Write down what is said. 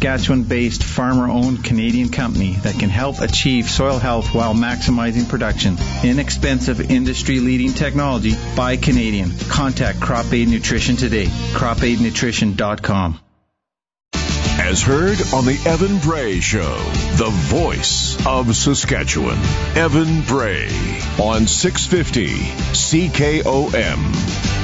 Saskatchewan-based, farmer-owned Canadian company that can help achieve soil health while maximizing production. Inexpensive, industry-leading technology by Canadian. Contact Crop Aid Nutrition today. CropAidNutrition.com. As heard on the Evan Bray Show, the voice of Saskatchewan. Evan Bray on 650 CKOM.